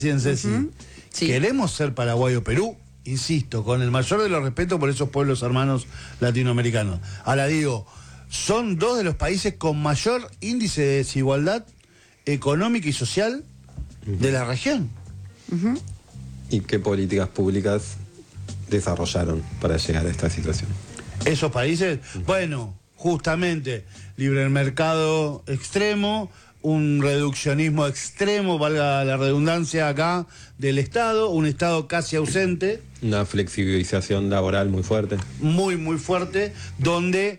Fíjense, sí. Queremos ser Paraguay o Perú, insisto, con el mayor de los respetos por esos pueblos hermanos latinoamericanos. Ahora digo, son dos de los países con mayor índice de desigualdad económica y social de la región. ¿Y qué políticas públicas desarrollaron para llegar a esta situación? Esos países, bueno, justamente, libre mercado extremo, un reduccionismo extremo, valga la redundancia acá, del Estado, un Estado casi ausente. Una flexibilización laboral muy fuerte. Muy, muy fuerte, donde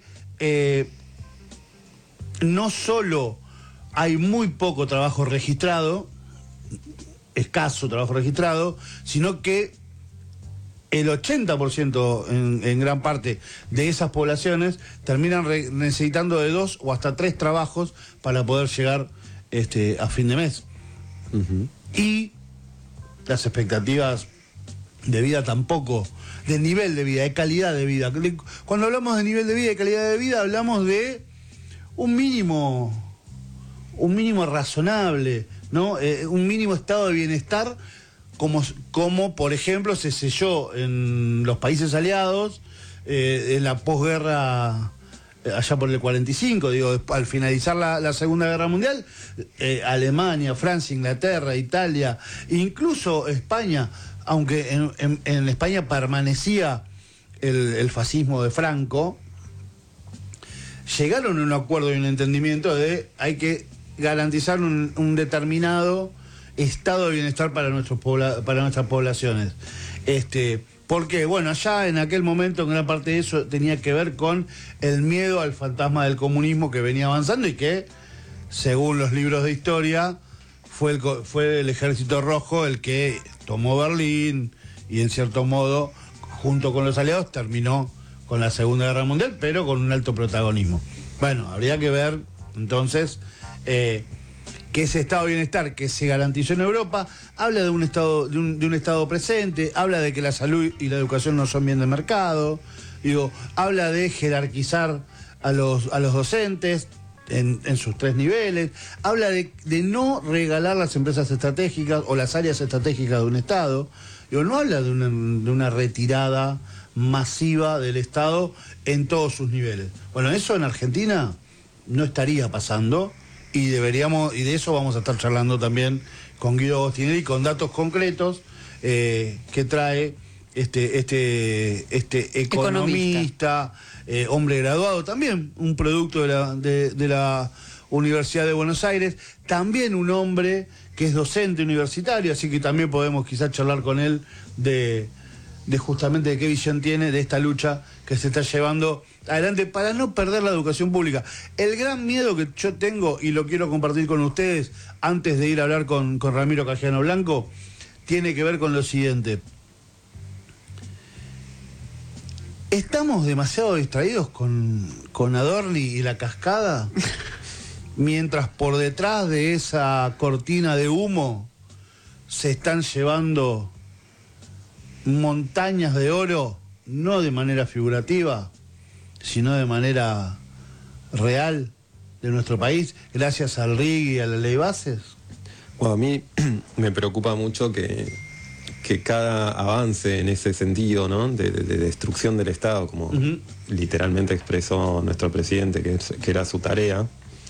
no solo hay muy poco trabajo registrado, escaso trabajo registrado, sino que el 80% en gran parte de esas poblaciones terminan necesitando de 2 o hasta 3 trabajos para poder llegar a fin de mes. Y las expectativas de vida tampoco, de nivel de vida, de calidad de vida. Cuando hablamos de nivel de vida y calidad de vida, hablamos de un mínimo razonable, ¿no? Un mínimo estado de bienestar, como por ejemplo se selló en los países aliados en la posguerra, allá por el 45, digo, al finalizar la Segunda Guerra Mundial, Alemania, Francia, Inglaterra, Italia, incluso España, aunque en España permanecía el fascismo de Franco, llegaron a un acuerdo y un entendimiento de hay que garantizar un determinado estado de bienestar para nuestras poblaciones. Porque, bueno, allá en aquel momento, en gran parte de eso tenía que ver con el miedo al fantasma del comunismo que venía avanzando y que, según los libros de historia, fue el Ejército Rojo el que tomó Berlín y, en cierto modo, junto con los aliados, terminó con la Segunda Guerra Mundial, pero con un alto protagonismo. Bueno, habría que ver, entonces, que ese estado de bienestar que se garantizó en Europa habla de un estado de un estado presente, habla de que la salud y la educación no son bien de mercado, habla de jerarquizar a los docentes en sus 3 niveles, habla de no regalar las empresas estratégicas o las áreas estratégicas de un estado, no habla de una retirada masiva del Estado en todos sus niveles. Bueno, eso en Argentina no estaría pasando. Y de eso vamos a estar charlando también con Guido Agostinelli, con datos concretos que trae este economista, hombre graduado también, un producto de la Universidad de Buenos Aires, también un hombre que es docente universitario, así que también podemos quizás charlar con él de justamente de qué visión tiene de esta lucha que se está llevando adelante para no perder la educación pública. El gran miedo que yo tengo, y lo quiero compartir con ustedes antes de ir a hablar con Ramiro Cajiano Blanco, tiene que ver con lo siguiente. ¿Estamos demasiado distraídos con Adorni y la cascada? Mientras por detrás de esa cortina de humo se están llevando montañas de oro, no de manera figurativa, sino de manera real, de nuestro país, gracias al RIG y a la ley bases. Bueno, a mí me preocupa mucho que cada avance en ese sentido, ¿no? de destrucción del Estado, como literalmente expresó nuestro presidente, que era su tarea,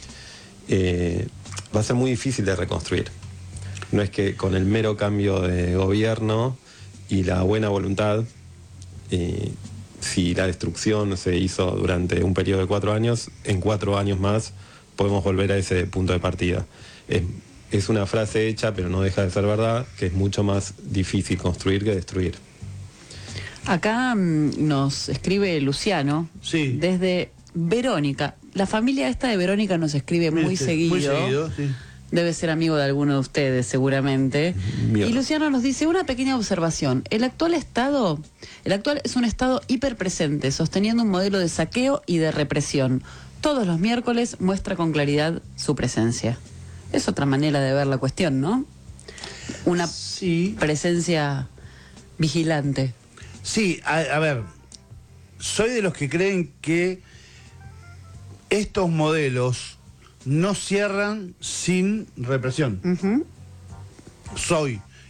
va a ser muy difícil de reconstruir. No es que con el mero cambio de gobierno y la buena voluntad, si la destrucción se hizo durante un periodo de 4 años, en 4 años más podemos volver a ese punto de partida. Es una frase hecha, pero no deja de ser verdad, que es mucho más difícil construir que destruir. Acá nos escribe Luciano, sí, desde Verónica. La familia esta de Verónica nos escribe muy seguido. Muy seguido, sí. Debe ser amigo de alguno de ustedes, seguramente. Bien. Y Luciano nos dice una pequeña observación. El actual es un estado hiperpresente, sosteniendo un modelo de saqueo y de represión. Todos los miércoles muestra con claridad su presencia. Es otra manera de ver la cuestión, ¿no? Una presencia vigilante. Sí, a ver, soy de los que creen que estos modelos no cierran sin represión. Soy